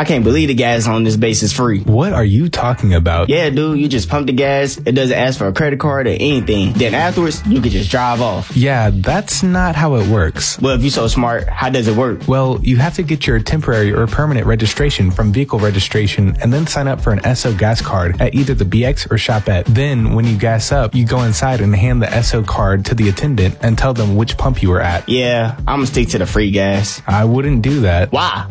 I can't believe the gas on this base is free. What are you talking about? Yeah, dude, you just pump the gas. It doesn't ask for a credit card or anything. Then afterwards, you can just drive off. Yeah, that's not how it works. Well, if you're so smart, how does it work? Well, you have to get your temporary or permanent registration from vehicle registration and then sign up for an Esso gas card at either the BX or Shopette. Then, when you gas up, you go inside and hand the Esso card to the attendant and tell them which pump you were at. Yeah, I'm gonna stick to the free gas. I wouldn't do that. Why?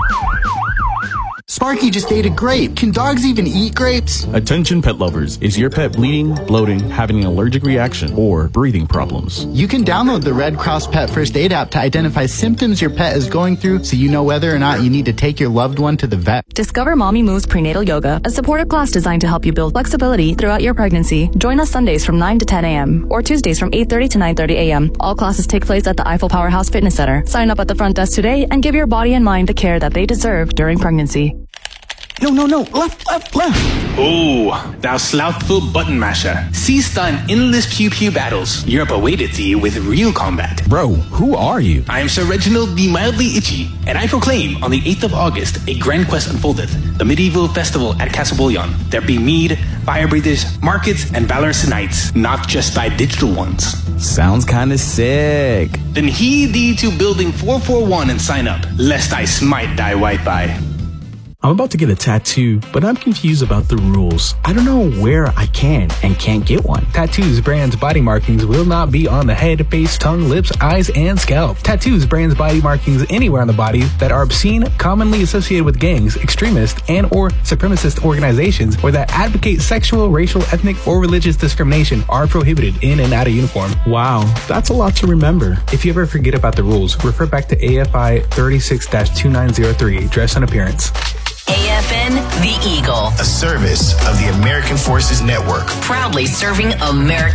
Sparky just ate a grape. Can dogs even eat grapes? Attention pet lovers. Is your pet bleeding, bloating, having an allergic reaction, or breathing problems? You can download the Red Cross Pet First Aid app to identify symptoms your pet is going through so you know whether or not you need to take your loved one to the vet. Discover Mommy Moves Prenatal Yoga, a supportive class designed to help you build flexibility throughout your pregnancy. Join us Sundays from 9 to 10 a.m. or Tuesdays from 8:30 to 9:30 a.m. All classes take place at the Eiffel Powerhouse Fitness Center. Sign up at the front desk today and give your body and mind the care that they deserve during pregnancy. No. Left. Oh, thou slothful button masher. Cease thine endless pew-pew battles. Europe awaited thee with real combat. Bro, who are you? I am Sir Reginald the Mildly Itchy, and I proclaim on the 8th of August a grand quest unfoldeth. The medieval festival at Castle Bullion. There be mead, fire breathers, markets, and valorous knights, not just thy digital ones. Sounds kinda sick. Then heed thee to building 441 and sign up, lest I smite thy Wi-Fi. I'm about to get a tattoo, but I'm confused about the rules. I don't know where I can and can't get one. Tattoos Brands body markings will not be on the head, face, tongue, lips, eyes, and scalp. Tattoos Brands body markings anywhere on the body that are obscene, commonly associated with gangs, extremist, and or supremacist organizations, or that advocate sexual, racial, ethnic, or religious discrimination are prohibited in and out of uniform. Wow, that's a lot to remember. If you ever forget about the rules, refer back to AFI 36-2903, dress and appearance. AFN The Eagle, a service of the American Forces Network, proudly serving America.